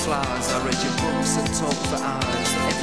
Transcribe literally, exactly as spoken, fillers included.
flowers. I read your books and talk for hours.